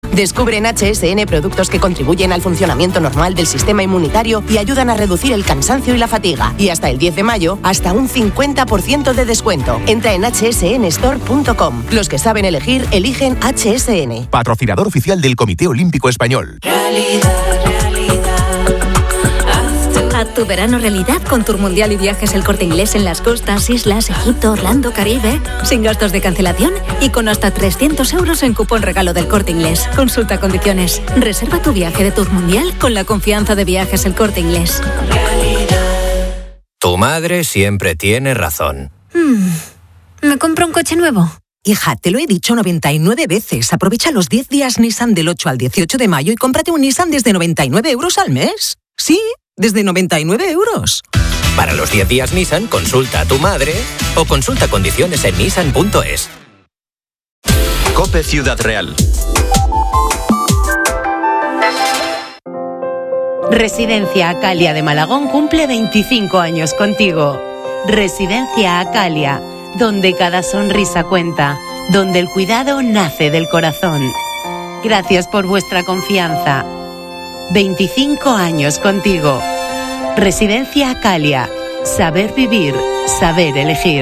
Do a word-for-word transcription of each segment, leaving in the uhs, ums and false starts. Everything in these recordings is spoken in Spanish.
Descubre en H S N productos que contribuyen al funcionamiento normal del sistema inmunitario y ayudan a reducir el cansancio y la fatiga. Y hasta el diez de mayo, hasta un cincuenta por ciento de descuento. Entra en hache ese ene store punto com. Los que saben elegir, eligen H S N. Patrocinador oficial del Comité Olímpico Español. Realidad, realidad. Haz tu verano realidad con Tour Mundial y Viajes El Corte Inglés en las costas, islas, Egipto, Orlando, Caribe. Sin gastos de cancelación y con hasta trescientos euros en cupón regalo del Corte Inglés. Consulta condiciones. Reserva tu viaje de Tour Mundial con la confianza de Viajes El Corte Inglés. Tu madre siempre tiene razón. Hmm. ¿Me compro un coche nuevo? Hija, te lo he dicho noventa y nueve veces. Aprovecha los diez días Nissan del ocho al dieciocho de mayo y cómprate un Nissan desde noventa y nueve euros al mes. Sí, desde noventa y nueve euros. Para los diez días Nissan, consulta a tu madre o consulta condiciones en nissan punto es. COPE Ciudad Real. Residencia Acalia de Malagón cumple veinticinco años contigo. Residencia Acalia, donde cada sonrisa cuenta, donde el cuidado nace del corazón. Gracias por vuestra confianza. veinticinco años contigo. Residencia Acalia. Saber vivir, saber elegir.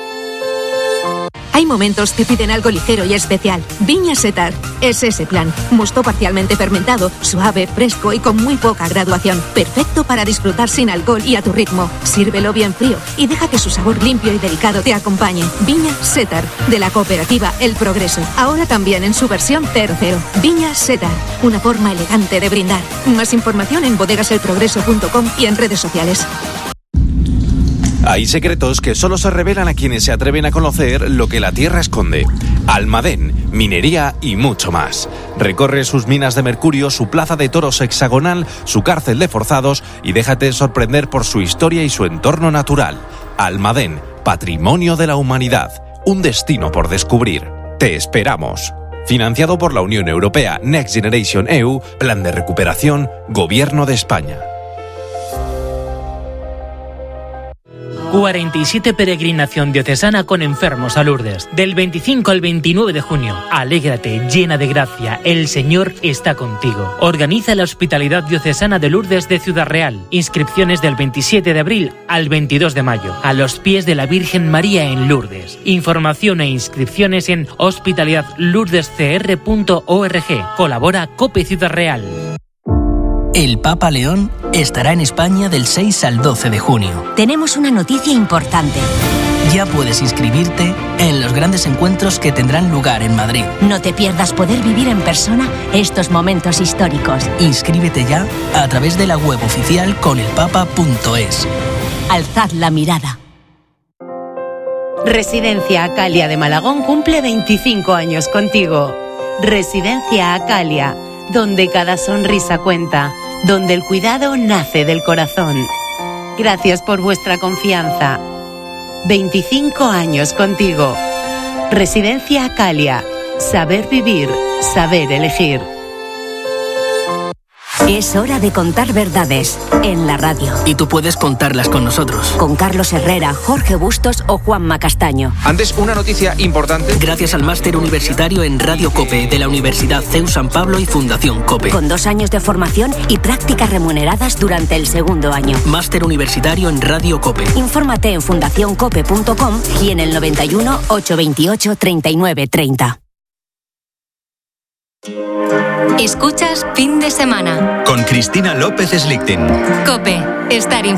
Hay momentos que piden algo ligero y especial. Viña Setar es ese plan. Mosto parcialmente fermentado, suave, fresco y con muy poca graduación. Perfecto para disfrutar sin alcohol y a tu ritmo. Sírvelo bien frío y deja que su sabor limpio y delicado te acompañe. Viña Setar, de la cooperativa El Progreso. Ahora también en su versión cero cero. Viña Setar, una forma elegante de brindar. Más información en bodegas el progreso punto com y en redes sociales. Hay secretos que solo se revelan a quienes se atreven a conocer lo que la tierra esconde. Almadén, minería y mucho más. Recorre sus minas de mercurio, su plaza de toros hexagonal, su cárcel de forzados y déjate sorprender por su historia y su entorno natural. Almadén, patrimonio de la humanidad. Un destino por descubrir. Te esperamos. Financiado por la Unión Europea, Next Generation E U, Plan de Recuperación, Gobierno de España. cuarenta y siete Peregrinación Diocesana con Enfermos a Lourdes. Del veinticinco al veintinueve de junio. Alégrate, llena de gracia. El Señor está contigo. Organiza la Hospitalidad Diocesana de Lourdes de Ciudad Real. Inscripciones del veintisiete de abril al veintidós de mayo. A los pies de la Virgen María en Lourdes. Información e inscripciones en hospitalidad lourdes c r punto org. Colabora COPE Ciudad Real. El Papa León estará en España del seis al doce de junio. Tenemos una noticia importante. Ya puedes inscribirte en los grandes encuentros que tendrán lugar en Madrid. No te pierdas poder vivir en persona estos momentos históricos. Inscríbete ya a través de la web oficial con el papa punto es. Alzad la mirada. Residencia Acalia de Malagón cumple veinticinco años contigo. Residencia Acalia, donde cada sonrisa cuenta, donde el cuidado nace del corazón. Gracias por vuestra confianza. veinticinco años contigo. Residencia Acalia. Saber vivir, saber elegir. Es hora de contar verdades en la radio. Y tú puedes contarlas con nosotros. Con Carlos Herrera, Jorge Bustos o Juanma Castaño. Antes, una noticia importante. Gracias al máster universitario en Radio COPE de la Universidad C E U San Pablo y Fundación COPE. Con dos años de formación y prácticas remuneradas durante el segundo año. Máster universitario en Radio COPE. Infórmate en fundación cope punto com y en el noventa y uno, ochocientos veintiocho, treinta y nueve treinta. Escuchas Fin de Semana con Cristina López Slichting. COPE. Estar informado.